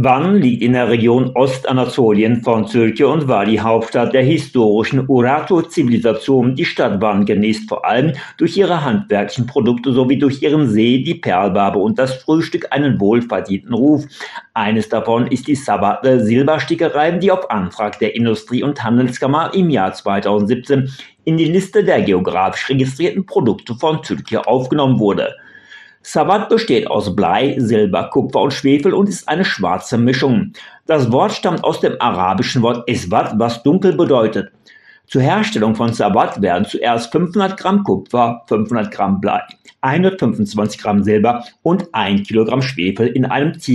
Van liegt in der Region Ostanatolien von Türkei und war die Hauptstadt der historischen Urartu-Zivilisation. Die Stadt Van genießt vor allem durch ihre handwerklichen Produkte sowie durch ihren See, die Perlbarbe und das Frühstück einen wohlverdienten Ruf. Eines davon ist die Sabah-Silberstickerei, die auf Antrag der Industrie- und Handelskammer im Jahr 2017 in die Liste der geografisch registrierten Produkte von Türkei aufgenommen wurde. Sabat besteht aus Blei, Silber, Kupfer und Schwefel und ist eine schwarze Mischung. Das Wort stammt aus dem arabischen Wort Eswat, was dunkel bedeutet. Zur Herstellung von Sabat werden zuerst 500 Gramm Kupfer, 500 Gramm Blei, 125 Gramm Silber und 1 Kilogramm Schwefel in einem